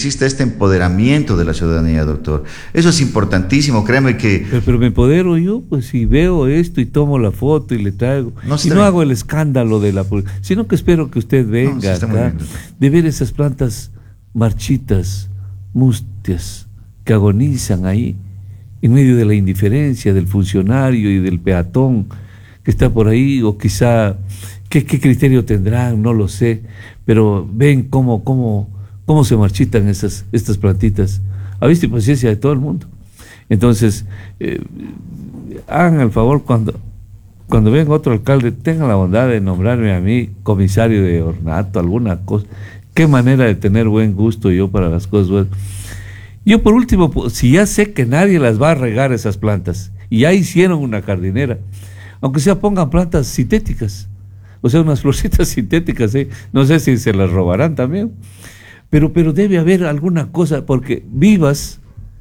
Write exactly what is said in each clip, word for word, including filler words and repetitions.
exista este empoderamiento de la ciudadanía, doctor. Eso es importantísimo, créeme que... Pero, pero me empodero yo, pues si veo esto y tomo la foto y le traigo, no, y no bien. hago el escándalo de la policía, sino que espero que usted venga no, sí acá bien, de ver esas plantas marchitas, mustias, que agonizan ahí, en medio de la indiferencia del funcionario y del peatón que está por ahí, o quizá, ¿qué, qué criterio tendrán? No lo sé, pero ven cómo, cómo, cómo se marchitan esas, estas plantitas, a vista y paciencia de todo el mundo. Entonces, eh, hagan el favor, cuando, cuando venga otro alcalde, tengan la bondad de nombrarme a mí comisario de ornato, alguna cosa. Qué manera de tener buen gusto yo para las cosas buenas. Yo por último, si ya sé que nadie las va a regar esas plantas, y ya hicieron una jardinera, aunque sea pongan plantas sintéticas, o sea, unas florcitas sintéticas, ¿eh? No sé si se las robarán también, pero, pero debe haber alguna cosa, porque vivas,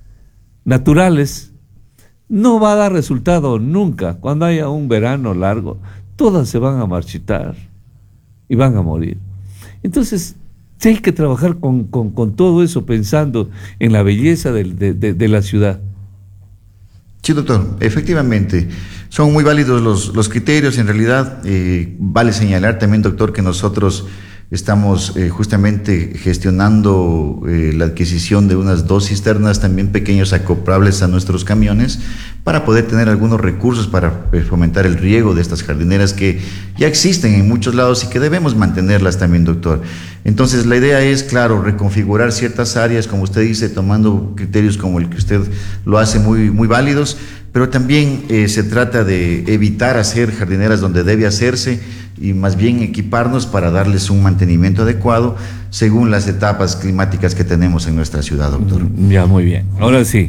naturales, no va a dar resultado nunca. Cuando haya un verano largo, todas se van a marchitar y van a morir. Entonces, sí hay que trabajar con, con, con todo eso, pensando en la belleza de, de, de, de la ciudad. Sí, doctor, efectivamente, son muy válidos los, los criterios. En realidad, eh, vale señalar también, doctor, que nosotros estamos eh, justamente gestionando eh, la adquisición de unas dos cisternas también pequeños acoplables a nuestros camiones para poder tener algunos recursos para eh, fomentar el riego de estas jardineras que ya existen en muchos lados y que debemos mantenerlas también, doctor. Entonces, la idea es, claro, reconfigurar ciertas áreas, como usted dice, tomando criterios como el que usted lo hace muy, muy válidos, pero también eh, se trata de evitar hacer jardineras donde debe hacerse y más bien equiparnos para darles un mantenimiento adecuado según las etapas climáticas que tenemos en nuestra ciudad, doctor. Ya, muy bien. Ahora sí.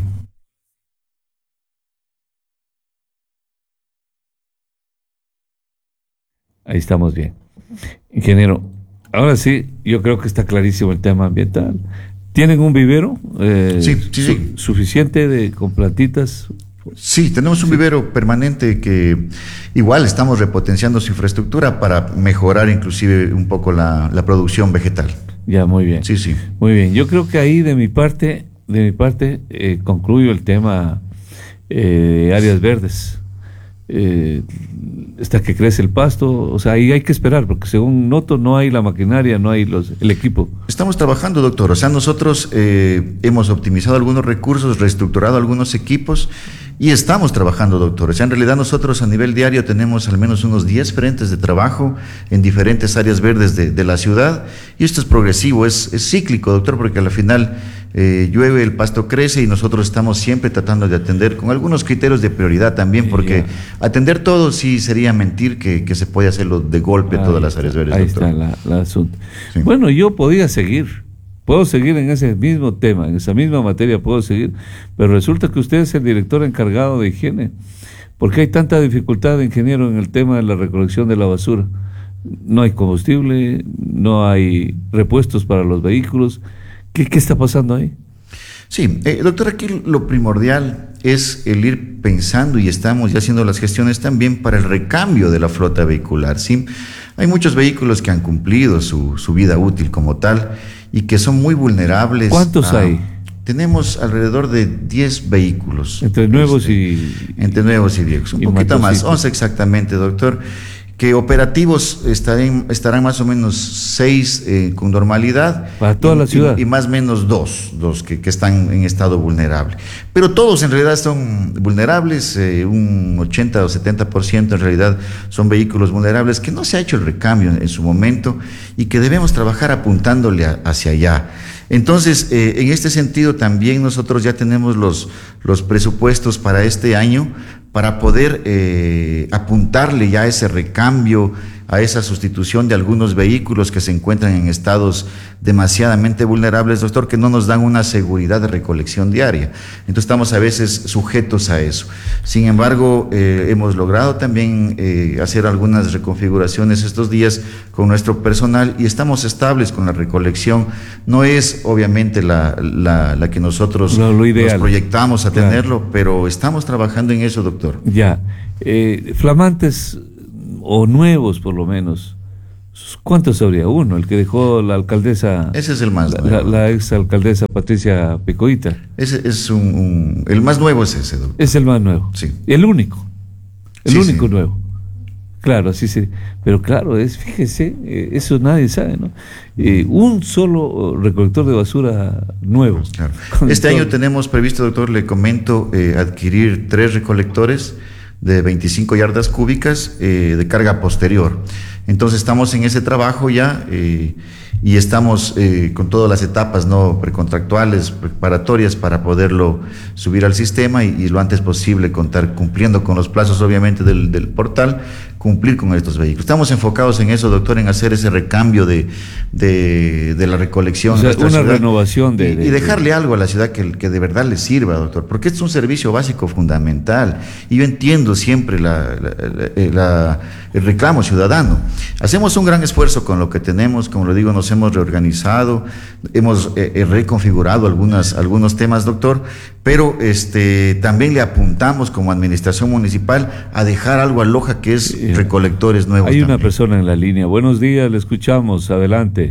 Ahí estamos bien. Ingeniero, ahora sí, yo creo que está clarísimo el tema ambiental. ¿Tienen un vivero eh, sí, sí, su sí. suficiente de, con plantitas? Sí, tenemos un vivero permanente que igual estamos repotenciando su infraestructura para mejorar inclusive un poco la, la producción vegetal. Ya, muy bien. Sí, sí. Muy bien. Yo creo que ahí de mi parte, de mi parte, eh, concluyo el tema eh, áreas verdes. Eh, hasta que crece el pasto, o sea, ahí hay que esperar, porque según noto no hay la maquinaria, no hay los, el equipo. Estamos trabajando, doctor, o sea, nosotros eh, hemos optimizado algunos recursos, reestructurado algunos equipos y estamos trabajando, doctor. O sea, en realidad nosotros a nivel diario tenemos al menos unos diez frentes de trabajo en diferentes áreas verdes de, de la ciudad, y esto es progresivo, es, es cíclico, doctor, porque al final eh, llueve, el pasto crece y nosotros estamos siempre tratando de atender con algunos criterios de prioridad también, porque yeah. atender todo sí sería mentir que, que se puede hacerlo de golpe a todas las áreas verdes, ahí doctor. Ahí está la, la asunto. Sí. Bueno, yo podía seguir, puedo seguir en ese mismo tema, en esa misma materia puedo seguir, pero resulta que usted es el director encargado de higiene. ¿Por qué hay tanta dificultad, ingeniero, en el tema de la recolección de la basura? No hay combustible, no hay repuestos para los vehículos. ¿Qué, qué está pasando ahí? Sí, eh, doctor, aquí lo primordial es el ir pensando, y estamos ya haciendo las gestiones también para el recambio de la flota vehicular, ¿sí? Hay muchos vehículos que han cumplido su, su vida útil como tal y que son muy vulnerables. ¿Cuántos a, hay? Tenemos alrededor de diez vehículos. Entre nuevos este, y... Entre nuevos y viejos, un poquito más, once exactamente, doctor, que operativos estarán, estarán más o menos seis eh, con normalidad. Para toda y, la ciudad. Y, y más o menos dos, dos que, que están en estado vulnerable. Pero todos en realidad son vulnerables, eh, un ochenta o setenta por ciento en realidad son vehículos vulnerables que no se ha hecho el recambio en, en su momento y que debemos trabajar apuntándole a, hacia allá. Entonces, eh, en este sentido también nosotros ya tenemos los, los presupuestos para este año para poder eh, apuntarle ya a ese recambio, a esa sustitución de algunos vehículos que se encuentran en estados demasiadamente vulnerables, doctor, que no nos dan una seguridad de recolección diaria. Entonces estamos a veces sujetos a eso. Sin embargo, eh, hemos logrado también eh, hacer algunas reconfiguraciones estos días con nuestro personal y estamos estables con la recolección. No es obviamente la, la, la que nosotros no, lo nos proyectamos a claro. tenerlo, pero estamos trabajando en eso, doctor. Ya. Eh, flamantes o nuevos por lo menos, ¿Cuántos habría? Uno, el que dejó la alcaldesa. Ese es el más la, nuevo. La, la ex alcaldesa Patricia Picoita. Ese es un, un. El más nuevo es ese, doctor. Es el más nuevo. Sí. El único. El sí, único sí. nuevo. Claro, así se. Pero claro, es, fíjese, eh, eso nadie sabe, ¿no? Eh, un solo recolector de basura nuevo. Claro. Este año tenemos previsto, doctor, le comento, eh, adquirir tres recolectores de veinticinco yardas cúbicas eh, de carga posterior. Entonces estamos en ese trabajo ya eh, y estamos eh, con todas las etapas no precontractuales, preparatorias para poderlo subir al sistema y, y lo antes posible contar cumpliendo con los plazos obviamente del, del portal, cumplir con estos vehículos. Estamos enfocados en eso, doctor, en hacer ese recambio de, de, de la recolección. O sea, en nuestra una ciudad renovación de, y, de, y dejarle algo a la ciudad que, que de verdad le sirva, doctor, porque este es un servicio básico fundamental y yo entiendo siempre la, la, la, la, el reclamo ciudadano. Hacemos un gran esfuerzo con lo que tenemos, como lo digo, nos hemos reorganizado, hemos eh, reconfigurado algunas, algunos temas, doctor, pero este, también le apuntamos como administración municipal a dejar algo a Loja, que es eh, recolectores nuevos. Hay también. Una persona en la línea. Buenos días, le escuchamos, adelante.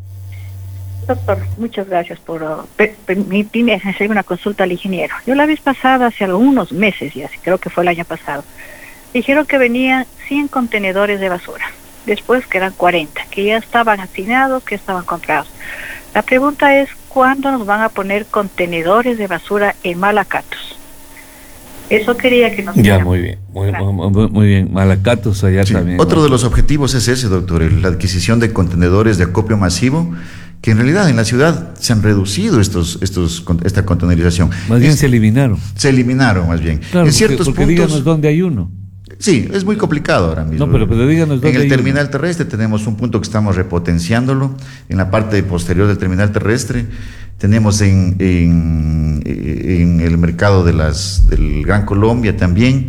Doctor, muchas gracias por uh, permitirme hacer una consulta al ingeniero. Yo la vez pasada, hace algunos meses ya, creo que fue el año pasado, dijeron que venían cien contenedores de basura, después que eran cuarenta, que ya estaban asignados, que estaban comprados. La pregunta es, ¿cuándo nos van a poner contenedores de basura en Malacatos? Eso quería que nos... Ya, muy bien, muy, muy, muy bien. Malacatos allá sí. también. Otro ¿no? de los objetivos es ese, doctor, la adquisición de contenedores de acopio masivo, que en realidad en la ciudad se han reducido estos, estos, esta contenerización. Más bien es, se eliminaron. Se eliminaron, más bien. Claro, en ciertos porque, porque puntos, díganos dónde hay uno. Sí, es muy complicado ahora mismo. No, pero, pero díganos dónde En el hay terminal uno. terrestre tenemos un punto que estamos repotenciándolo. En la parte posterior del terminal terrestre tenemos en, en, en el mercado de las, del Gran Colombia también.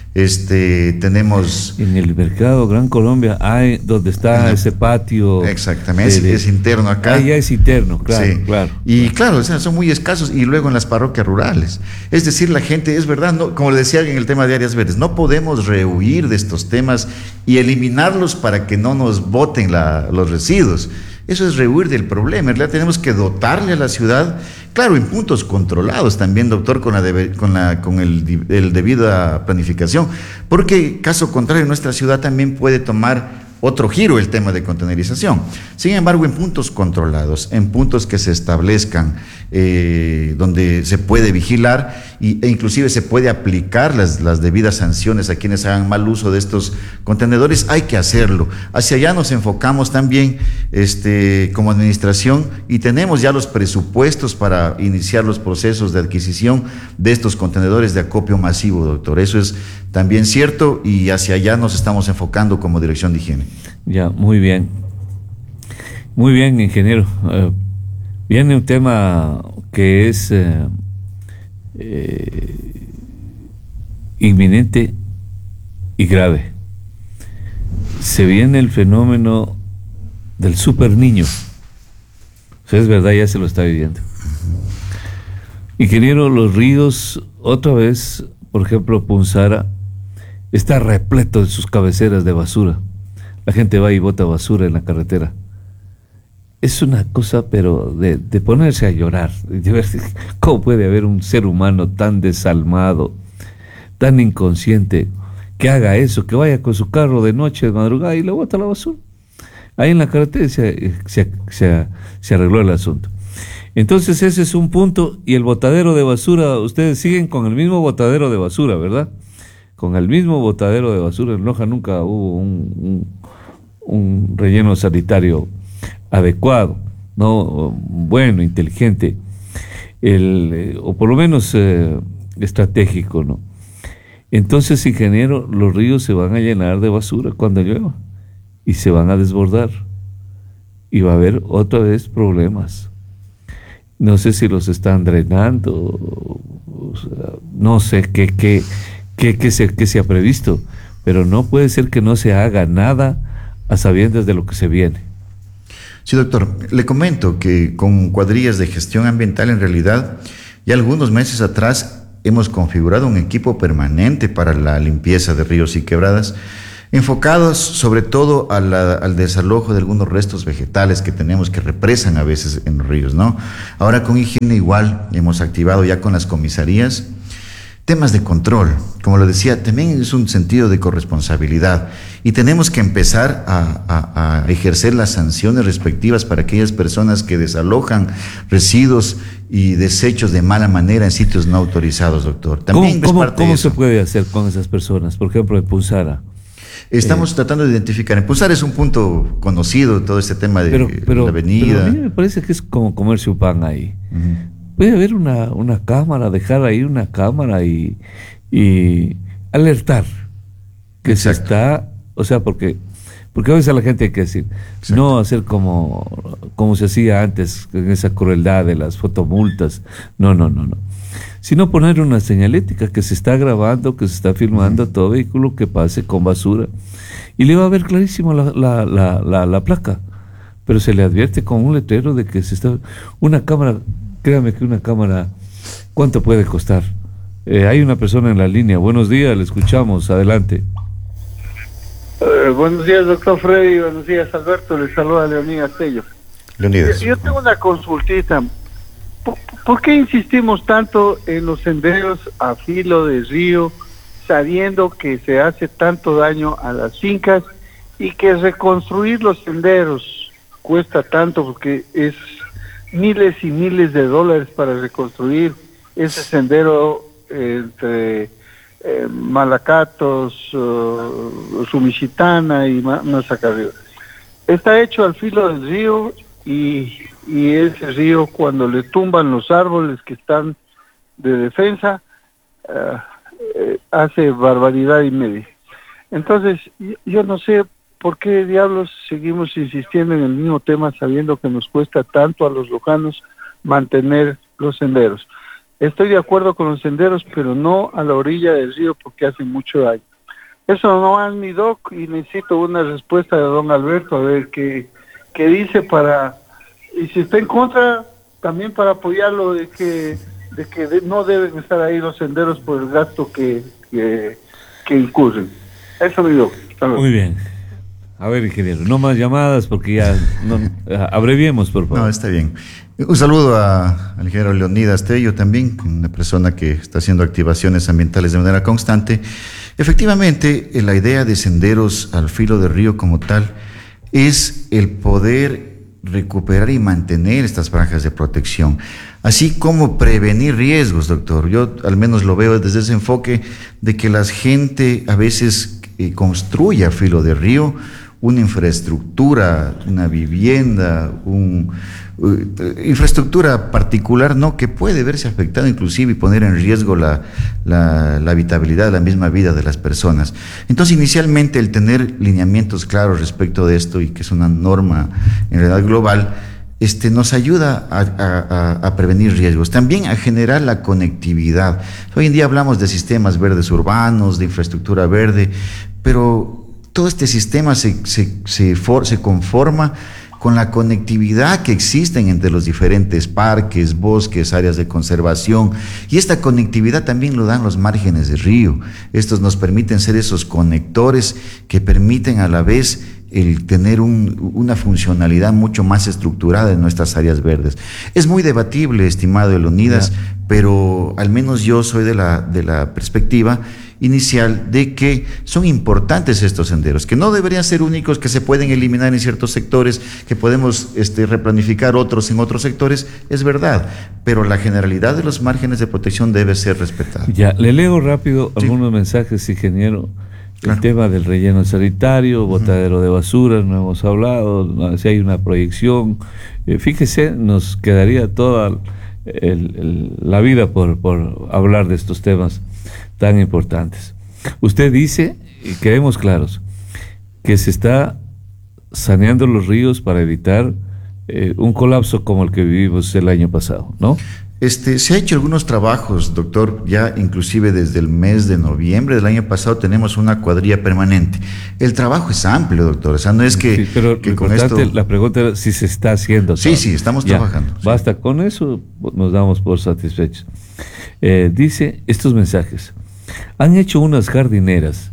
Este, tenemos... En el mercado Gran Colombia, hay donde está la, ese patio. Exactamente, de, de, es interno acá. Ah, ya es interno, claro, sí. claro. Y claro, o sea, son muy escasos y luego en las parroquias rurales. Es decir, la gente, es verdad, no, como le decía en el tema de áreas verdes, no podemos rehuir de estos temas y eliminarlos para que no nos boten la, los residuos. Eso es rehuir del problema. En realidad tenemos que dotarle a la ciudad, claro, en puntos controlados también, doctor, con la, debe, con la con el, el debida planificación, porque caso contrario nuestra ciudad también puede tomar otro giro el tema de contenerización. Sin embargo, en puntos controlados, en puntos que se establezcan, eh, donde se puede vigilar y, e inclusive se puede aplicar las, las debidas sanciones a quienes hagan mal uso de estos contenedores, hay que hacerlo. Hacia allá nos enfocamos también este, como administración y tenemos ya los presupuestos para iniciar los procesos de adquisición de estos contenedores de acopio masivo, doctor. Eso es también cierto y hacia allá nos estamos enfocando como Dirección de Higiene. Ya, muy bien. Muy bien, ingeniero. Uh, viene un tema que es uh, eh, inminente y grave. Se viene el fenómeno del super niño. O sea, es verdad, ya se lo está viviendo. Ingeniero, los ríos, otra vez, por ejemplo, Punzara, está repleto de sus cabeceras de basura. La gente va y bota basura en la carretera. Es una cosa, pero de, de ponerse a llorar. De ver, ¿cómo puede haber un ser humano tan desalmado, tan inconsciente, que haga eso, que vaya con su carro de noche, de madrugada y le bota la basura? Ahí en la carretera se, se, se, se arregló el asunto. Entonces ese es un punto. Y el botadero de basura, ustedes siguen con el mismo botadero de basura, ¿verdad? Con el mismo botadero de basura. En Loja nunca hubo un, un, un relleno sanitario adecuado, no bueno, inteligente, el, eh, o por lo menos eh, estratégico, ¿no? Entonces, ingeniero, los ríos se van a llenar de basura cuando llueva y se van a desbordar y va a haber otra vez problemas. No sé si los están drenando, o sea, no sé qué, qué, qué, qué, se, qué se ha previsto, pero no puede ser que no se haga nada a sabiendas de lo que se viene. Sí, doctor. Le comento que con cuadrillas de gestión ambiental, en realidad, ya algunos meses atrás hemos configurado un equipo permanente para la limpieza de ríos y quebradas. enfocados sobre todo a la, al desalojo de algunos restos vegetales que tenemos que represan a veces en los ríos, ¿no? Ahora con higiene igual hemos activado ya con las comisarías temas de control. Como lo decía, también es un sentido de corresponsabilidad y tenemos que empezar a, a, a ejercer las sanciones respectivas para aquellas personas que desalojan residuos y desechos de mala manera en sitios no autorizados, doctor. También ¿Cómo, cómo, ¿cómo se puede hacer con esas personas? Por ejemplo, en Punzara. Estamos eh, tratando de identificar. En Punzara es un punto conocido, todo este tema de pero, pero, la avenida. Pero a mí me parece que es como comercio pan ahí. Uh-huh. Puede haber una, una cámara, dejar ahí una cámara y, y alertar que Exacto. se está, o sea, porque porque a veces a la gente hay que decir, Exacto. no hacer como, como se hacía antes, en esa crueldad de las fotomultas, no, no, no, no, sino poner una señalética que se está grabando, que se está filmando uh-huh. todo vehículo que pase con basura, y le va a ver clarísimo la, la, la, la, la placa, pero se le advierte con un letrero de que se está, una cámara. Créame que una cámara, ¿cuánto puede costar? Eh, hay una persona en la línea. Buenos días, le escuchamos. Adelante. Uh, buenos días, doctor Freddy. Buenos días, Alberto. Le saluda Leonidas Tello. Leonidas. Yo, yo tengo una consultita. ¿Por, ¿Por qué insistimos tanto en los senderos a filo de río, sabiendo que se hace tanto daño a las fincas y que reconstruir los senderos cuesta tanto porque es miles y miles de dólares para reconstruir ese sendero eh, entre eh, Malacatos, uh, Sumichitana y más acá arriba? Está hecho al filo del río y, y ese río, cuando le tumban los árboles que están de defensa, uh, eh, hace barbaridad y media. Entonces, yo, yo no sé ¿por qué diablos seguimos insistiendo en el mismo tema sabiendo que nos cuesta tanto a los lojanos mantener los senderos? Estoy de acuerdo con los senderos, pero no a la orilla del río porque hacen mucho daño. Eso no va en mi doc y necesito una respuesta de don Alberto, a ver qué, qué dice para... Y si está en contra, también para apoyarlo de que, de que de, no deben estar ahí los senderos por el gasto que, que, que incurren. Eso mi doc. Muy bien. A ver, ingeniero, no más llamadas porque ya no, abreviemos, por favor. No, está bien. Un saludo a, al ingeniero Leonidas Tello también, una persona que está haciendo activaciones ambientales de manera constante. Efectivamente, la idea de senderos al filo del río como tal es el poder recuperar y mantener estas franjas de protección, así como prevenir riesgos, doctor. Yo al menos lo veo desde ese enfoque de que la gente a veces eh, construye a filo del río una infraestructura, una vivienda, un, uh, infraestructura particular, no, que puede verse afectada inclusive y poner en riesgo la, la, la habitabilidad, la misma vida de las personas. Entonces, inicialmente, el tener lineamientos claros respecto de esto y que es una norma en realidad global, este, nos ayuda a, a, a prevenir riesgos, también a generar la conectividad. Hoy en día hablamos de sistemas verdes urbanos, de infraestructura verde, pero todo este sistema se, se, se, for, se conforma con la conectividad que existen entre los diferentes parques, bosques, áreas de conservación, y esta conectividad también lo dan los márgenes del río. Estos nos permiten ser esos conectores que permiten a la vez el tener un, una funcionalidad mucho más estructurada en nuestras áreas verdes. Es muy debatible, estimado Leonidas, yeah. pero al menos yo soy de la, de la perspectiva inicial de que son importantes estos senderos, que no deberían ser únicos, que se pueden eliminar en ciertos sectores, que podemos este, replanificar otros en otros sectores, es verdad, pero la generalidad de los márgenes de protección debe ser respetada. Ya, le leo rápido sí. algunos mensajes, ingeniero. Claro. El tema del relleno sanitario, botadero uh-huh. de basura, no hemos hablado, si hay una proyección, eh, fíjese, nos quedaría toda el, el, la vida por, por hablar de estos temas tan importantes. Usted dice, y quedemos claros, que se está saneando los ríos para evitar eh, un colapso como el que vivimos el año pasado, ¿no? Este, se ha hecho algunos trabajos, doctor, ya inclusive desde el mes de noviembre del año pasado tenemos una cuadrilla permanente. El trabajo es amplio, doctor, o sea, no es que, sí, pero que con esto... La pregunta era si se está haciendo. Sí, sí, estamos ya, trabajando. Basta, sí. Con eso nos damos por satisfechos. Eh, dice estos mensajes: han hecho unas jardineras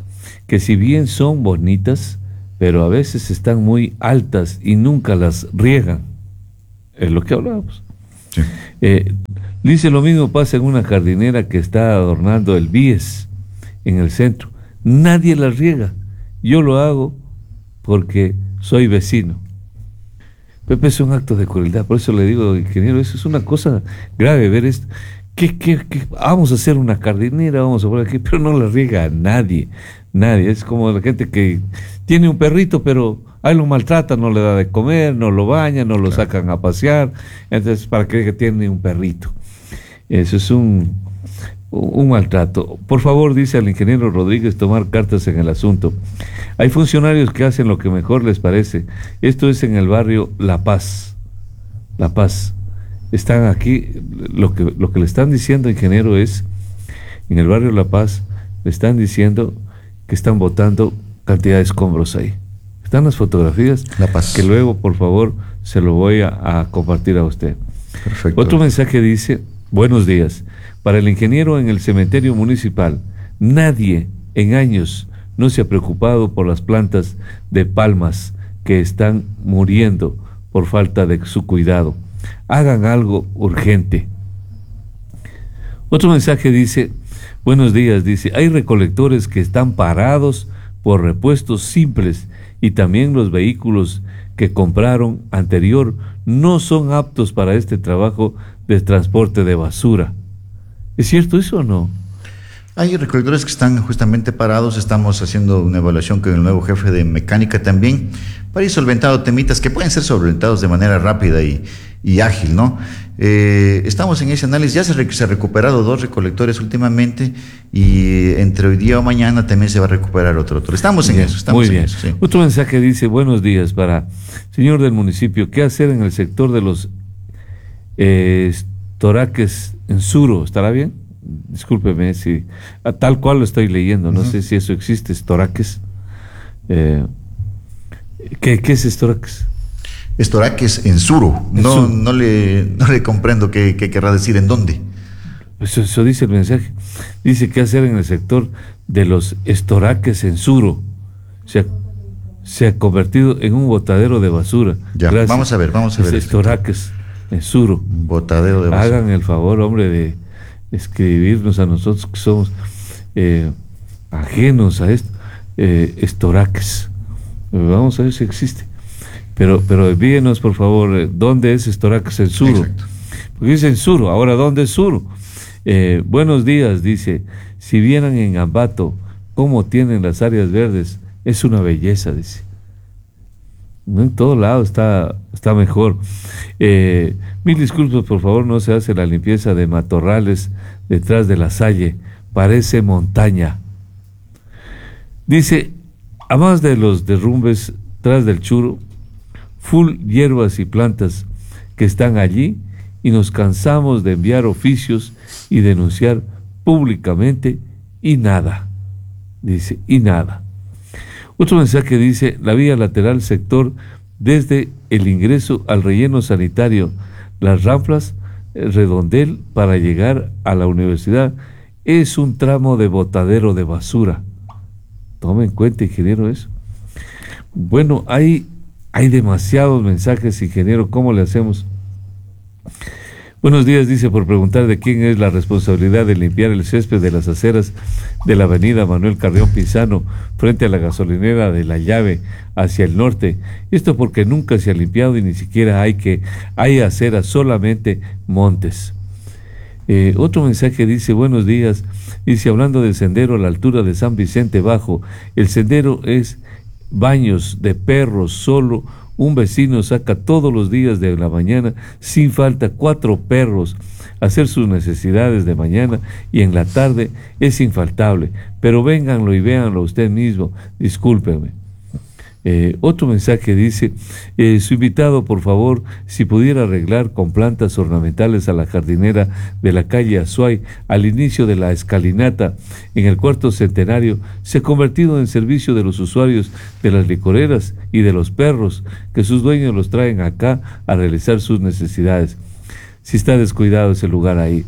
que si bien son bonitas, pero a veces están muy altas y nunca las riegan. Es lo que hablábamos. Sí. Eh, dice lo mismo pasa en una jardinera que está adornando el Bies en el centro. Nadie las riega. Yo lo hago porque soy vecino. Pepe, es un acto de crueldad. Por eso le digo, ingeniero, eso es una cosa grave ver esto. ¿Qué, qué, qué? Vamos a hacer una jardinera, vamos a poner aquí, pero no la riega a nadie. Nadie. Es como la gente que tiene un perrito, pero ahí lo maltrata, no le da de comer, no lo baña, no lo sacan a pasear. Entonces, ¿para qué tiene un perrito? Eso es un, un maltrato. Por favor, dice al ingeniero Rodríguez, tomar cartas en el asunto. Hay funcionarios que hacen lo que mejor les parece. Esto es en el barrio La Paz. La Paz. Están aquí, lo que, lo que le están diciendo, ingeniero, es, en el barrio La Paz, le están diciendo que están botando cantidad de escombros ahí. Están las fotografías, La Paz, que luego, por favor, se lo voy a, a compartir a usted. Perfecto. Otro mensaje dice, buenos días, para el ingeniero en el cementerio municipal, nadie en años no se ha preocupado por las plantas de palmas que están muriendo por falta de su cuidado. Hagan algo urgente. Otro mensaje dice, buenos días, dice, hay recolectores que están parados por repuestos simples y también los vehículos que compraron anterior no son aptos para este trabajo de transporte de basura. ¿Es cierto eso o no? Hay recolectores que están justamente parados. Estamos haciendo una evaluación con el nuevo jefe de mecánica también para ir solventando temitas que pueden ser solventados de manera rápida y, y ágil, ¿no? Eh, estamos en ese análisis. Ya se, re, se han recuperado dos recolectores últimamente y entre hoy día o mañana también se va a recuperar otro. otro. Estamos en bien, eso. Estamos muy en bien. Eso, sí. Otro mensaje dice, buenos días para señor del municipio. ¿Qué hacer en el sector de los eh, estoraques en Suro? ¿Estará bien? Discúlpeme si a tal cual lo estoy leyendo, no uh-huh. sé si eso existe, estoraques. Eh, ¿qué, ¿Qué es estoraques? Estoraques en Suro. En no, Suro. No, le, no le comprendo qué, qué querrá decir en dónde. Eso, eso dice el mensaje. Dice qué hacer en el sector de los estoraques en Suro. Se ha, se ha convertido en un botadero de basura. Ya, Gracias. vamos a ver, vamos a ver. Estoraques en Suro. Botadero de basura. Hagan el favor, hombre, de escribirnos a nosotros que somos eh, ajenos a esto, eh, estoraques. Vamos a ver si existe. Pero, pero envíenos, por favor, ¿dónde es estoraques en Suro? Exacto. Porque dice en Suro, ahora ¿dónde es Suro? Eh, buenos días, dice, si vieran en Ambato cómo tienen las áreas verdes, es una belleza, dice. No en todo lado está, está mejor. Eh, mil disculpas, por favor, no se hace la limpieza de matorrales detrás de la Salle, parece montaña. Dice, a más de los derrumbes tras del Churo, full hierbas y plantas que están allí y nos cansamos de enviar oficios y denunciar públicamente y nada. Dice, y nada. Otro mensaje dice, la vía lateral sector desde el ingreso al relleno sanitario, las Ramplas, el Redondel para llegar a la universidad, es un tramo de botadero de basura. Tome en cuenta, ingeniero, eso. Bueno, hay, hay demasiados mensajes, ingeniero, ¿cómo le hacemos? Buenos días, dice, por preguntar de quién es la responsabilidad de limpiar el césped de las aceras de la avenida Manuel Carrión Pizano frente a la gasolinera de La Llave hacia el norte. Esto porque nunca se ha limpiado y ni siquiera hay que hay aceras, solamente montes. Eh, otro mensaje dice, buenos días, dice, hablando del sendero a la altura de San Vicente Bajo, el sendero es baños de perros solo. Un vecino saca todos los días de la mañana, sin falta, cuatro perros a hacer sus necesidades de mañana y en la tarde es infaltable. Pero vénganlo y véanlo usted mismo, discúlpeme. Eh, otro mensaje dice, eh, su invitado, por favor, si pudiera arreglar con plantas ornamentales a la jardinera de la calle Azuay, al inicio de la escalinata, en el cuarto centenario, se ha convertido en servicio de los usuarios de las licoreras y de los perros, que sus dueños los traen acá a realizar sus necesidades. Si está descuidado ese lugar ahí.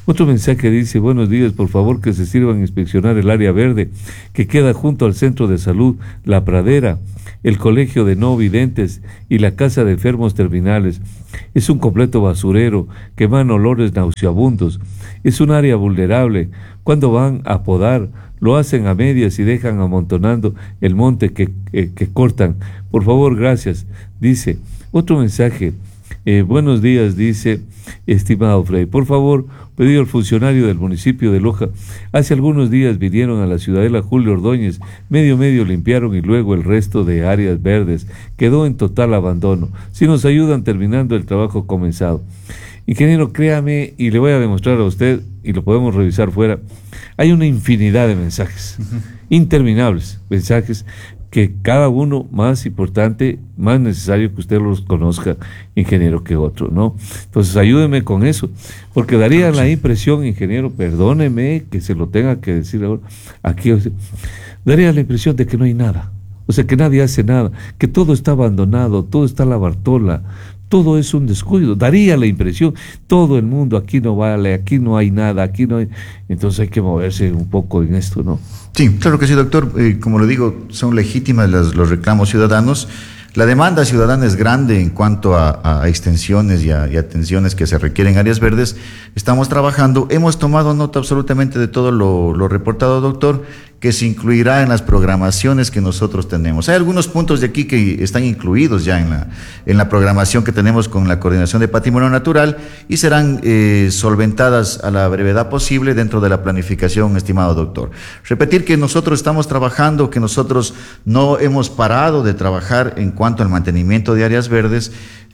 Otro mensaje dice, buenos días, por favor que se sirvan a inspeccionar el área verde que queda junto al centro de salud, la pradera, el colegio de no videntes y la casa de enfermos terminales. Es un completo basurero que emana olores nauseabundos. Es un área vulnerable. Cuando van a podar, lo hacen a medias y dejan amontonando el monte que, eh, que cortan. Por favor, gracias. Dice, otro mensaje. Eh, buenos días, dice, estimado Frei. Por favor, pedido al funcionario del municipio de Loja. Hace algunos días vinieron a la ciudadela Julio Ordóñez, medio medio limpiaron y luego el resto de áreas verdes. Quedó en total abandono. Si nos ayudan terminando el trabajo comenzado. Ingeniero, créame, y le voy a demostrar a usted, y lo podemos revisar fuera, hay una infinidad de mensajes, uh-huh. interminables mensajes, que cada uno más importante, más necesario que usted los conozca, ingeniero, que otro, ¿no? Entonces ayúdeme con eso, porque daría la impresión, ingeniero, perdóneme que se lo tenga que decir ahora, aquí, o sea, daría la impresión de que no hay nada, o sea, que nadie hace nada, que todo está abandonado, todo está a la Bartola, todo es un descuido, daría la impresión, todo el mundo aquí no vale, aquí no hay nada, aquí no hay, entonces hay que moverse un poco en esto, ¿no? Sí, claro que sí, doctor. Eh, como lo digo, son legítimas las, los reclamos ciudadanos. La demanda ciudadana es grande en cuanto a, a extensiones y, a, y atenciones que se requieren en áreas verdes. Estamos trabajando, hemos tomado nota absolutamente de todo lo, lo reportado, doctor, que se incluirá en las programaciones que nosotros tenemos. Hay algunos puntos de aquí que están incluidos ya en la, en la programación que tenemos con la Coordinación de Patrimonio Natural y serán eh, solventadas a la brevedad posible dentro de la planificación, estimado doctor. Repetir que nosotros estamos trabajando, que nosotros no hemos parado de trabajar en cuanto al mantenimiento de áreas verdes.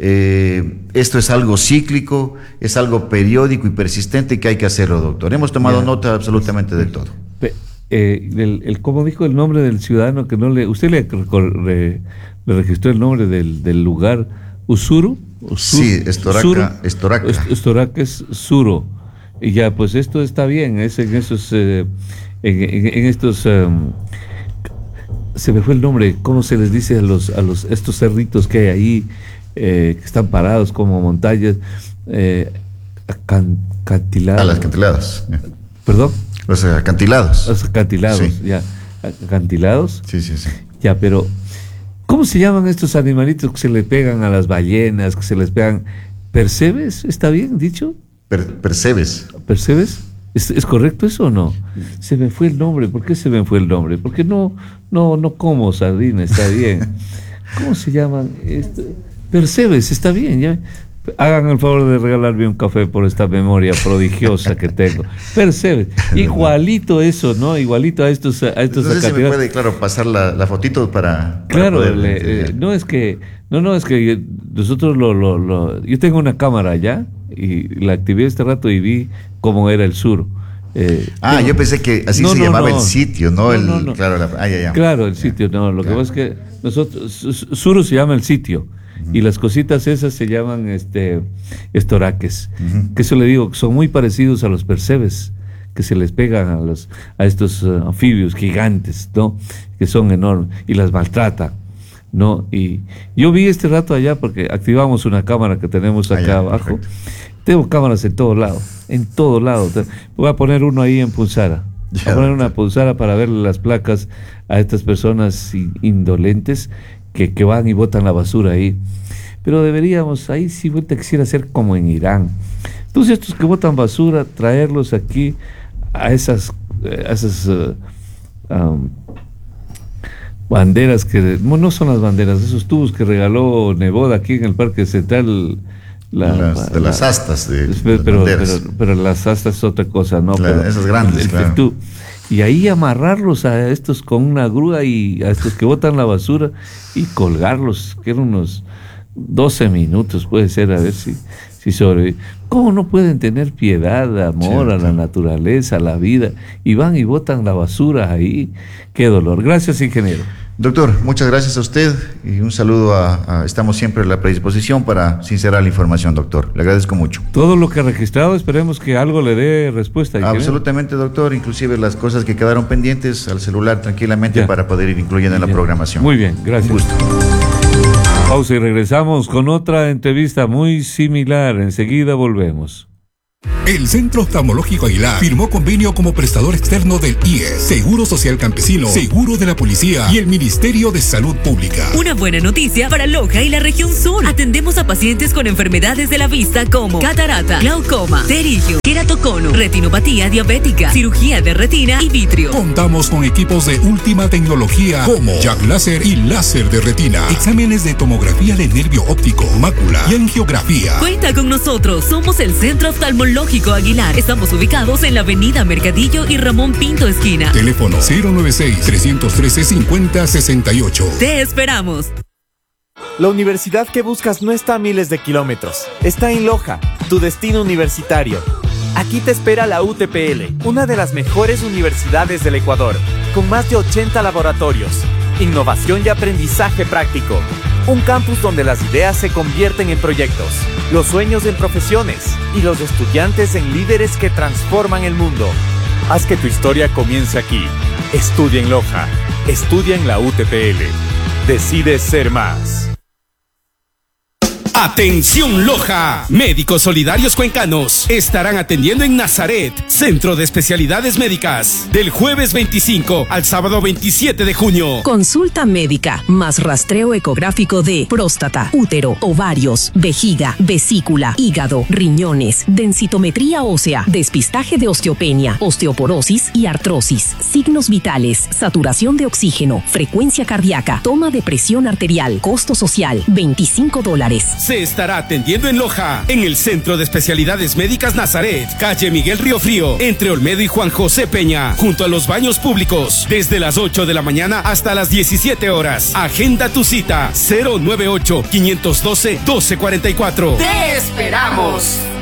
Eh, esto es algo cíclico, es algo periódico y persistente y que hay que hacerlo, doctor. Hemos tomado ya. nota absolutamente de todo. Eh, el, el, ¿Cómo dijo el nombre del ciudadano que no le... Usted le, le, le registró el nombre del, del lugar, Usuru? Usur, sí, Estoraca, Estoraca. Estoraca es Suro. Y ya, pues esto está bien, es en esos... Eh, en, en, en estos... Um, se me fue el nombre, ¿cómo se les dice a los a los estos cerritos que hay ahí, eh, que están parados como montañas, eh, acan, acantilados? A las acantiladas. ¿Perdón? Los acantilados. Los acantilados, sí. ya. ¿Acantilados? Sí, sí, sí. Ya, pero ¿cómo se llaman estos animalitos que se le pegan a las ballenas, que se les pegan? ¿Percebes? ¿Está bien dicho? Per, percebes. ¿Percebes? ¿Es, ¿Es correcto eso o no? Se me fue el nombre. ¿Por qué se me fue el nombre? Porque no, no, no como sardina, está bien. ¿Cómo se llaman? Esto? Percebes, está bien. Ya. Hagan el favor de regalarme un café por esta memoria prodigiosa que tengo. Percebes. Igualito eso, ¿no? Igualito a estos a estos Entonces se me puede, claro, pasar la, la fotito para... Claro, para poder, le, eh, no es que... No, no, es que nosotros lo, lo, lo... Yo tengo una cámara allá y la activé este rato y vi cómo era el sur. Eh, ah, pero, yo pensé que así no, se no, llamaba no, el sitio, no, no el... no, no. Claro, la, ah, ya, ya. claro, el sitio, no, lo claro. que pasa es que nosotros... Suro se llama el sitio. Uh-huh. Y las cositas esas se llaman este estoraques, uh-huh. que eso le digo, son muy parecidos a los percebes, que se les pegan a los a estos uh, anfibios gigantes, ¿no? Que son enormes, y las maltrata, ¿no? Y yo vi este rato allá porque activamos una cámara que tenemos acá ah, ya, abajo. Perfecto. Tengo cámaras en todo lado, en todo lado. Voy a poner uno ahí en Punzara. Voy a poner una Punzara para verle las placas a estas personas indolentes que, que van y botan la basura ahí. Pero deberíamos, ahí sí vuelta quisiera hacer como en Irán. Entonces estos que botan basura, traerlos aquí a esas, a esas uh, um, banderas que, no, no son las banderas, esos tubos que regaló Neboda aquí en el Parque Central. La, las, de la, las astas de, pero, pero, pero, pero las astas es otra cosa, ¿no? La, pero, esas grandes, el, claro. el y ahí amarrarlos a estos con una grúa y a estos que botan la basura y colgarlos, que eran unos doce minutos, puede ser, a ver si, si sobrevive. ¿Cómo no pueden tener piedad, amor sí, a la naturaleza, a la vida? Y van y botan la basura ahí. Qué dolor. Gracias, ingeniero. Doctor, muchas gracias a usted y un saludo a, a estamos siempre a la predisposición para sincerar la información, doctor. Le agradezco mucho. Todo lo que ha registrado, esperemos que algo le dé respuesta. Absolutamente, doctor, inclusive las cosas que quedaron pendientes al celular tranquilamente ya. Para poder ir incluyendo en la ya. programación. Muy bien, gracias. Un gusto. Pausa y regresamos con otra entrevista muy similar. Enseguida volvemos. El Centro Oftalmológico Aguilar firmó convenio como prestador externo del I E S, Seguro Social Campesino, Seguro de la Policía y el Ministerio de Salud Pública. Una buena noticia para Loja y la región sur. Atendemos a pacientes con enfermedades de la vista como catarata, glaucoma, pterigio, queratocono, retinopatía diabética, cirugía de retina y vitrio. Contamos con equipos de última tecnología como Jack Láser y láser de retina, exámenes de tomografía de nervio óptico, mácula y angiografía. Cuenta con nosotros, somos el Centro Oftalmológico Aguilar. Estamos ubicados en la avenida Mercadillo y Ramón Pinto esquina. Teléfono cero nueve seis, tres uno tres, cinco cero seis ocho. Te esperamos. La universidad que buscas no está a miles de kilómetros. Está en Loja, tu destino universitario. Aquí te espera la U T P L, una de las mejores universidades del Ecuador, con más de ochenta laboratorios, innovación y aprendizaje práctico. Un campus donde las ideas se convierten en proyectos, los sueños en profesiones y los estudiantes en líderes que transforman el mundo. Haz que tu historia comience aquí. Estudia en Loja. Estudia en la U T P L. Decide ser más. Atención Loja, médicos solidarios cuencanos estarán atendiendo en Nazaret, Centro de Especialidades Médicas, del jueves veinticinco al sábado veintisiete de junio. Consulta médica, más rastreo ecográfico de próstata, útero, ovarios, vejiga, vesícula, hígado, riñones, densitometría ósea, despistaje de osteopenia, osteoporosis y artrosis, signos vitales, saturación de oxígeno, frecuencia cardíaca, toma de presión arterial, costo social, veinticinco dólares. Se estará atendiendo en Loja, en el Centro de Especialidades Médicas Nazaret, calle Miguel Río Frío, entre Olmedo y Juan José Peña, junto a los baños públicos, desde las ocho de la mañana hasta las diecisiete horas. Agenda tu cita, cero nueve ocho, cinco uno dos, uno dos cuatro cuatro. ¡Te esperamos!